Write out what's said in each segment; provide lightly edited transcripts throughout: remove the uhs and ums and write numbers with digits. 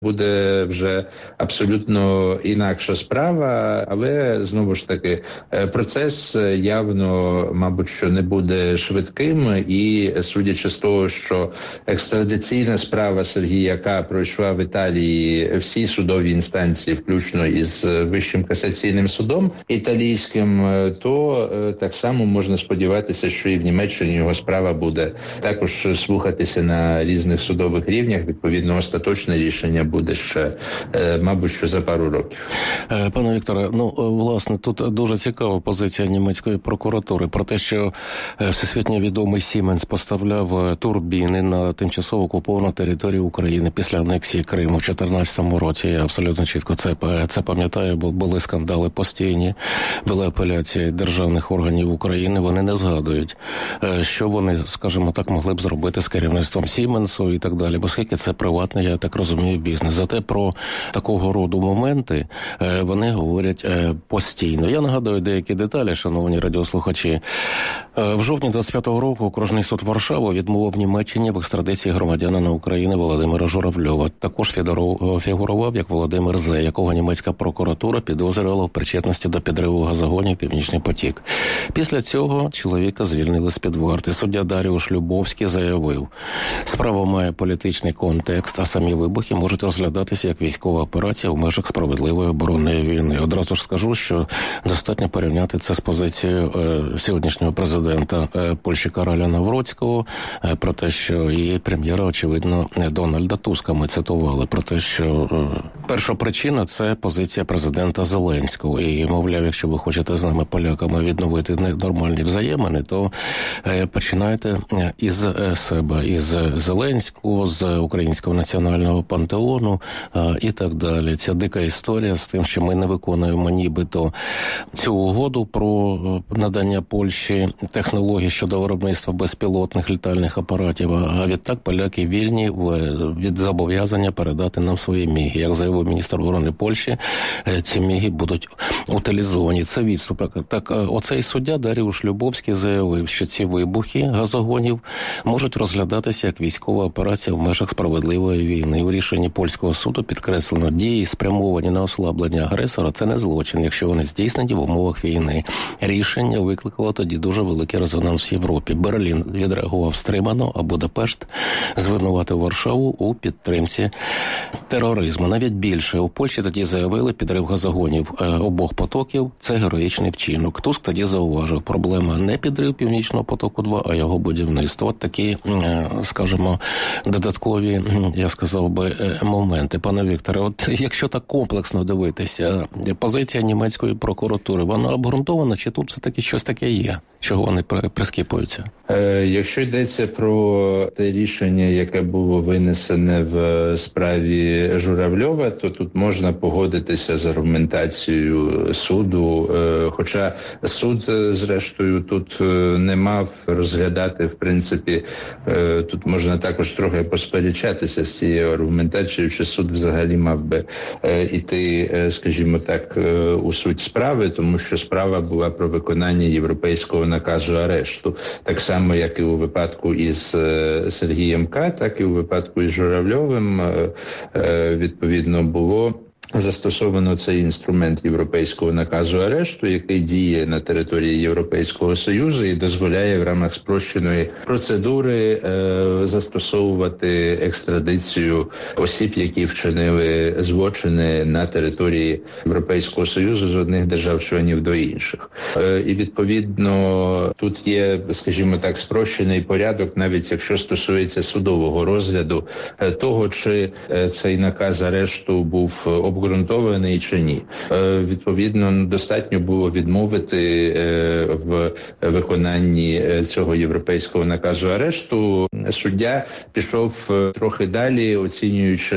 буде вже абсолютно інакша справа, але, знову ж таки, процес явно, мабуть, що не буде швидким, і судячи з того, що екстрадиційна справа Сергія К. пройшла в Італії всі судові інстанції, включно із Вищим касаційним судом італійським, то так само можна сподіватися, що і в Німеччині його справа буде також слухатися на різних судових рівнях. Відповідно, остаточне рішення буде ще, мабуть, що за пару років. Пане Вікторе, власне, тут дуже цікава позиція німецької прокуратури про те, що всесвітньо відомий Сіменс поставляв турбіни на тимчасово окуповану територію України після анексії Криму в 2014 році. Я абсолютно чітко це пам'ятаю, бо були скандали постійні, були апеляції державних органів України, вони не згадують, що вони, скажімо так, могли б зробити з керівництвом Сіменсу і так далі, бо скільки це приватний, я так розумію, бізнес. Зате про такого роду моменти вони говорять постійно. Я нагадую деякі деталі, шановні радіослухачі. В жовтні 25-го року окружний суд Варшави відмовив Німеччині в екстрадиції громадянина України Володимира Журавльова. Також фігурував як Володимир З., якого німецька прокуратура підозрювала в причетності до підриву газогонів «Північний потік». Після цього чоловіка звільнили з-під варти. Суддя Даріуш Любовський заявив, справа має політичний контекст, а самі вибухи можуть розглядатися як військова операція в межах справедливої оборонної війни. Одразу ж скажу, що достатньо порівняти це з позицією сьогоднішнього президента Польщі Кароля Навроцького про те, що і прем'єра, очевидно, Дональда Туска ми цитували про те, що перша причина – це позиція президента Зеленського. І, мовляв, якщо ви хочете з нами, поляками, відновити нормальні взаємини, то починайте із себе, із Зеленського, з Українського національного пантеону і так далі. Ця дика історія з тим, що ми не виконуємо нібито цю угоду про надання Польщі технологій щодо виробництва безпілотних літальних апаратів, а відтак поляки вільні від зобов'язання передати нам свої міги. Як заявив міністр оборони Польщі, ці міги будуть утилізовані. Це відступ. Так, оцей суддя Даріуш Любовський заявив, що ці вибухи газогонів можуть розглядатися як військова операція в межах справедливої війни. У рішенні польського суду підкреслено, дії, спрямовані на ослаблення агресора, це не злочин, якщо вони здійснені в умовах війни. Рішення викликало тоді дуже великий резонанс в Європі. Берлін відреагував стримано, а Будапешт звинуватив Варшаву у підтримці тероризму. Навіть більше, у Польщі тоді заявили, підрив газогонів обох потоків – це героїчний вчинок. Туск тоді зауважив, проблема не підрив Північного потоку-2, а його будівництво. От такі, скажімо, додаткові, я сказав би, моменти. Пане Вікторе, от якщо так комплексно дивитися, позиція німецької прокуратури, вона обґрунтована, чи тут все-таки щось таке є, чого вони прискіпуються? Якщо йдеться про те рішення, яке було винесене в справі Журавльова, то тут можна погодитися з аргументацією суду, хоча суд, зрештою, тут не мав розглядати, в принципі, тут можна також трохи посперечатися з цією аргументацією, чи суд взагалі мав би іти, скажімо так, у суть справи, тому що справа була про виконання європейського наказу арешту. Так само, як і у випадку із Сергієм К., так і у випадку із Журавльовим, відповідно, було застосовано цей інструмент європейського наказу арешту, який діє на території Європейського Союзу і дозволяє в рамках спрощеної процедури застосовувати екстрадицію осіб, які вчинили злочини на території Європейського Союзу з одних держав-членів до інших. І відповідно тут є, скажімо так, спрощений порядок, навіть якщо стосується судового розгляду того, чи цей наказ арешту був обґрунтований чи ні. Відповідно, достатньо було відмовити в виконанні цього європейського наказу арешту. Суддя пішов трохи далі, оцінюючи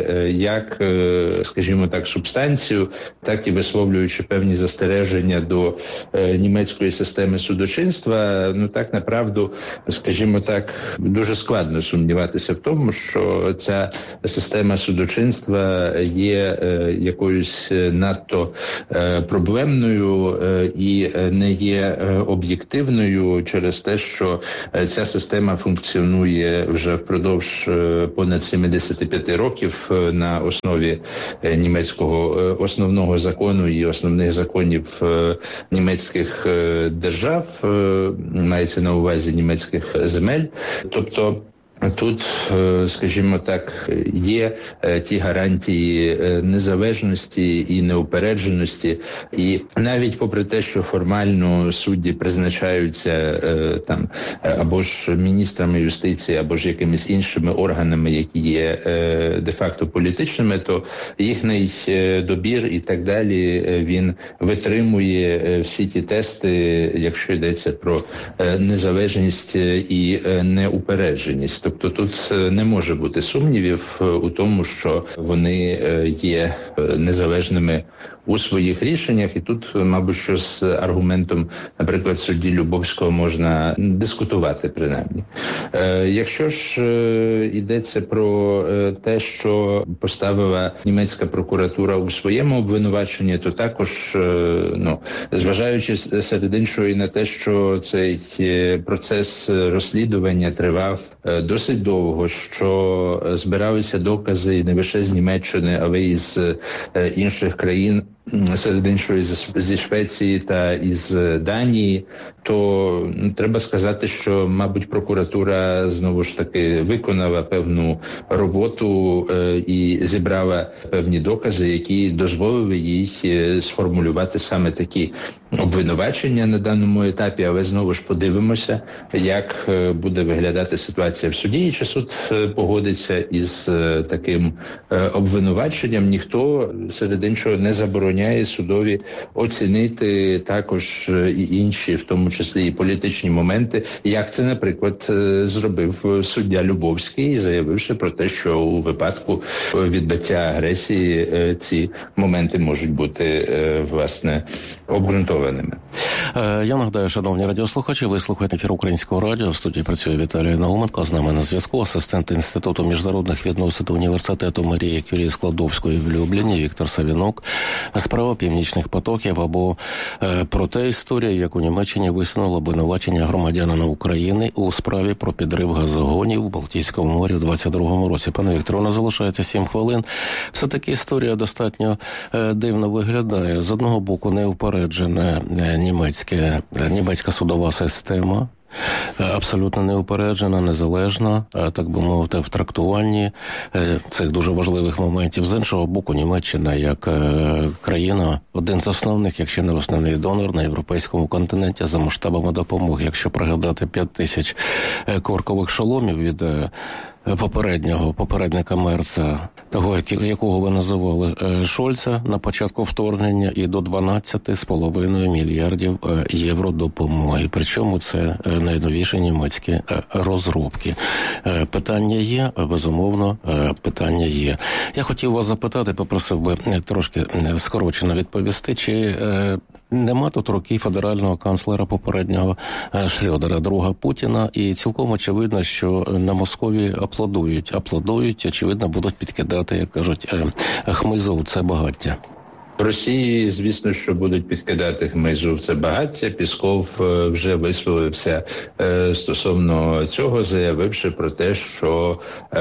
як, скажімо так, субстанцію, так і висловлюючи певні застереження до німецької системи судочинства. Ну так, направду, скажімо так, дуже складно сумніватися в тому, що ця система судочинства є якоюсь надто проблемною і не є об'єктивною через те, що ця система функціонує вже впродовж понад 75 років на основі німецького основного закону і основних законів німецьких держав, мається на увазі німецьких земель. Тобто тут, скажімо так, є ті гарантії незалежності і неупередженості. І навіть попри те, що формально судді призначаються там або ж міністрами юстиції, або ж якимись іншими органами, які є де-факто політичними, то їхній добір і так далі, він витримує всі ті тести, якщо йдеться про незалежність і неупередженість. Тобто тут не може бути сумнівів у тому, що вони є незалежними у своїх рішеннях. І тут, мабуть, що з аргументом, наприклад, судді Любовського можна дискутувати, принаймні. Якщо ж йдеться про те, що поставила німецька прокуратура у своєму обвинуваченні, то також, зважаючи серед іншого і на те, що цей процес розслідування тривав досить довго, що збиралися докази не лише з Німеччини, але й з інших країн, серед іншої зі Швеції та із Данії, то треба сказати, що, мабуть, прокуратура знову ж таки виконала певну роботу і зібрала певні докази, які дозволили їй сформулювати саме такі обвинувачення на даному етапі, але знову ж подивимося, як буде виглядати ситуація в суді, і чи суд погодиться із таким обвинуваченням. Ніхто, серед іншого, не забороняє судові оцінити також і інші, в тому числі і політичні моменти, як це, наприклад, зробив суддя Любовський, заявивши про те, що у випадку відбиття агресії ці моменти можуть бути, власне, обґрунтованими. Я нагадаю, шановні радіослухачі, ви слухаєте ефір Українського радіо. В студії працює Віталій Науменко, з нами на зв'язку асистент Інституту міжнародних відносин університету Марії Кюрі Складовської в Любліні Віктор Савінок. Справа північних потоків або проте історія, як у Німеччині висунуло обвинувачення громадянина України у справі про підрив газогонів у Балтійському морі у 22-му році. Пане Вікторе, у нас залишається 7 хвилин. Все-таки історія достатньо дивно виглядає. З одного боку, неупереджена німецька судова система, абсолютно неупереджена, незалежна, так би мовити, в трактуванні цих дуже важливих моментів. З іншого боку, Німеччина як країна, один з основних, якщо не основний донор на європейському континенті за масштабами допомоги. Якщо пригадати 5000 коркових шоломів від попередника Мерца, того, якого ви називали Шольца на початку вторгнення, і до 12,5 мільярдів євро допомоги. Причому це найновіші німецькі розробки. Питання є, безумовно, питання є. Я хотів вас запитати, попросив би трошки скорочено відповісти, чи нема тут руки федерального канцлера попереднього Шрёдера, друга Путіна, і цілком очевидно, що на Московії аплодують, очевидно, будуть підкидати, як кажуть, хмизу у це багаття. В Росії, звісно, що будуть підкидати хмизу в це багаття. Пісков вже висловився стосовно цього, заявивши про те, що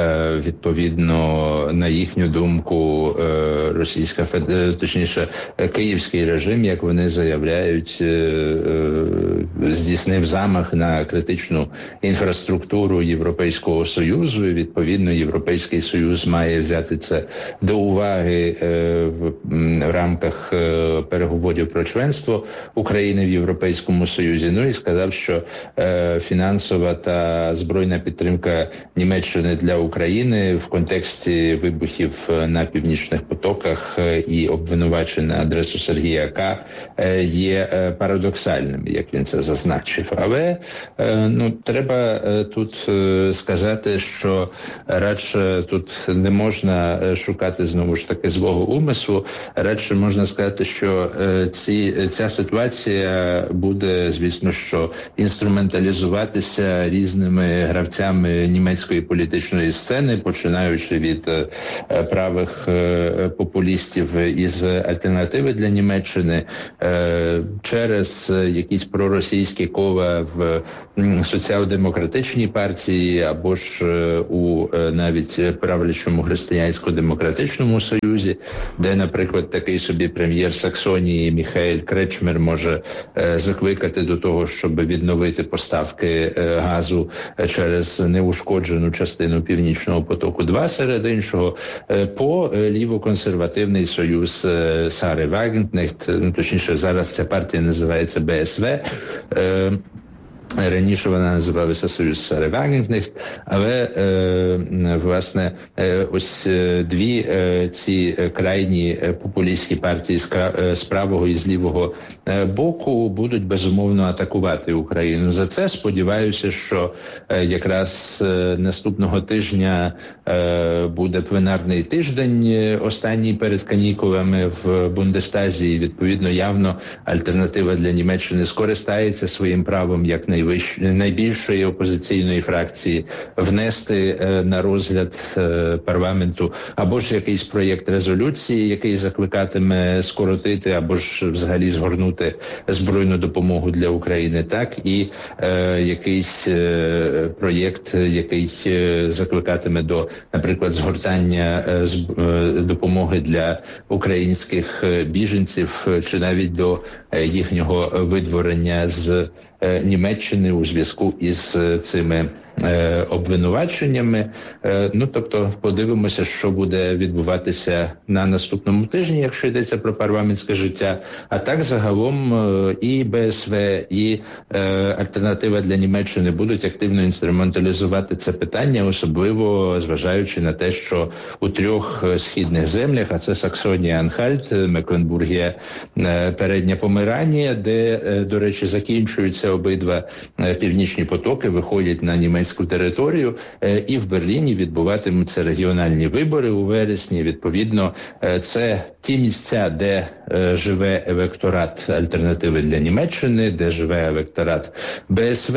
відповідно на їхню думку київський режим, як вони заявляють, здійснив замах на критичну інфраструктуру Європейського Союзу. І відповідно Європейський Союз має взяти це до уваги в рамках переговорів про членство України в Європейському Союзі. Ну і сказав, що фінансова та збройна підтримка Німеччини для України в контексті вибухів на північних потоках і обвинувачень на адресу Сергія К. є парадоксальними, як він це зазначив. Але треба тут сказати, що радше тут не можна шукати знову ж таки злого умислу, радше по-перше, можна сказати, що ця ситуація буде, звісно, що інструменталізуватися різними гравцями німецької політичної сцени, починаючи від правих популістів із Альтернативи для Німеччини, через якісь проросійські кола в соціал-демократичній партії або ж у навіть правлячому християнсько-демократичному союзі, де, наприклад, такий собі прем'єр Саксонії Міхаель Кречмер може закликати до того, щоб відновити поставки газу через неушкоджену частину Північного потоку-2, серед іншого, по лівоконсервативний союз Сари Вагенкнехт, точніше, зараз ця партія називається БСВ, раніше вона називалася Союз Сари Вагенкнехт, але, власне, ось дві ці крайні популістські партії з правого і з лівого боку будуть, безумовно, атакувати Україну. За це сподіваюся, що якраз наступного тижня буде пленарний тиждень, останній перед канікулами в Бундестазі, і, відповідно, явно Альтернатива для Німеччини скористається своїм правом як найбільшої опозиційної фракції внести на розгляд парламенту або ж якийсь проєкт резолюції, який закликатиме скоротити або ж взагалі згорнути збройну допомогу для України, так і якийсь проєкт, який закликатиме до, наприклад, згортання допомоги для українських біженців чи навіть до їхнього видворення з Німеччини у зв'язку із цими обвинуваченнями. Тобто подивимося, що буде відбуватися на наступному тижні, якщо йдеться про парламентське життя. А так загалом і БСВ, і Альтернатива для Німеччини будуть активно інструменталізувати це питання, особливо зважаючи на те, що у трьох східних землях, а це Саксонія, Анхальт, Мекленбургія, Передня Померанія, де, до речі, закінчуються обидва північні потоки, виходять на німецьку територію, і в Берліні відбуватимуться регіональні вибори у вересні. Відповідно, це ті місця, де живе електорат Альтернативи для Німеччини, де живе електорат БСВ,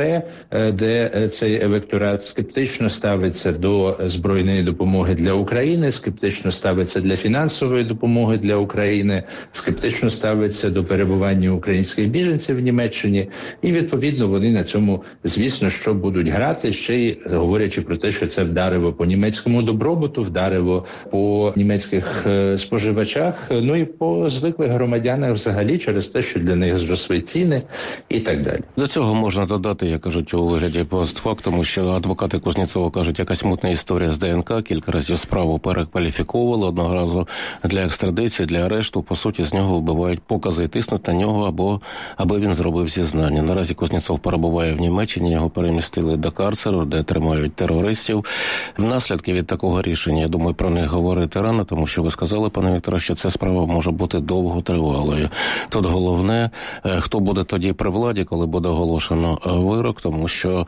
де цей електорат скептично ставиться до збройної допомоги для України, скептично ставиться для фінансової допомоги для України, скептично ставиться до перебування українських біженців в Німеччині, і, відповідно, вони на цьому, звісно, що будуть грати, ще й говорячи про те, що це вдарило по німецькому добробуту, вдарило по німецьких споживачах, і по звиклих громадянах взагалі, через те, що для них зросли ціни і так далі. До цього можна додати, як кажуть, у вигляді постфактуму, що адвокати Кузнєцова кажуть, якась мутна історія з ДНК, кілька разів справу перекваліфіковували, одного разу для екстрадиції, для арешту, по суті, з нього вбивають покази і тиснуть на нього, аби він зробив зізнання. Наразі Кузнєцов перебуває в Німеччині, його перемістили до карцеру, де тримають терористів. Наслідки від такого рішення, я думаю, про них говорити рано, тому що ви сказали, пане Вікторе, що ця справа може бути довготривалою. Тут головне, хто буде тоді при владі, коли буде оголошено вирок, тому що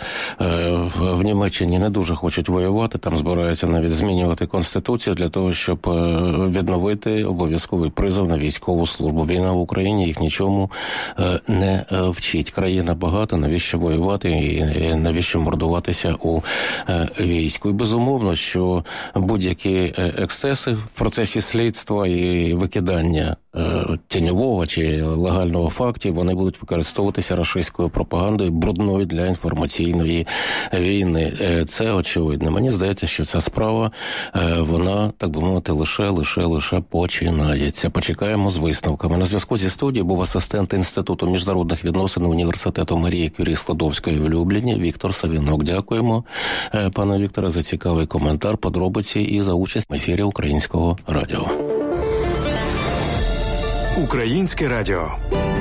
в Німеччині не дуже хочуть воювати, там збираються навіть змінювати Конституцію для того, щоб відновити обов'язковий призов на військову службу. Війна в Україні їх нічому не вчить. Країна багата, навіщо воювати і навіщо мордуватися у війську. І безумовно, що будь-які ексцеси в процесі слідства і викидання тіньового чи легального фактів, вони будуть використовуватися рашистською пропагандою, брудною для інформаційної війни. Це очевидно. Мені здається, що ця справа, вона, так би мовити, лише починається. Почекаємо з висновками. На зв'язку зі студією був асистент Інституту міжнародних відносин Університету Марії Кюрі Складовської в Любліні Віктор Савінок. Дякуємо, пане Вікторе, за цікавий коментар, подробиці і за участь в ефірі Українського радіо. Українське радіо.